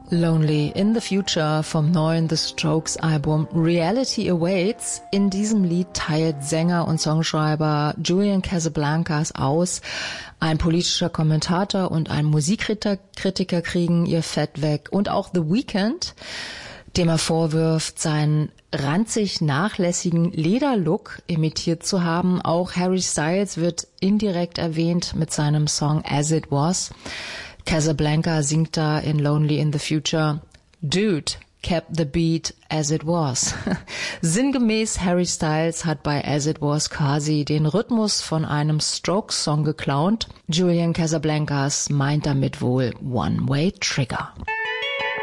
Lonely in the Future vom neuen The Strokes Album Reality Awaits. In diesem Lied teilt Sänger und Songschreiber Julian Casablancas aus. Ein politischer Kommentator und ein Musikkritiker kriegen ihr Fett weg. Und auch The Weeknd, dem er vorwirft, seinen ranzig nachlässigen Lederlook imitiert zu haben. Auch Harry Styles wird indirekt erwähnt mit seinem Song As It Was. Casablanca singt da in Lonely in the Future, Dude kept the beat as it was. Sinngemäß, Harry Styles hat bei As It Was quasi den Rhythmus von einem Strokes-Song geklaut. Julian Casablancas meint damit wohl One-Way Trigger.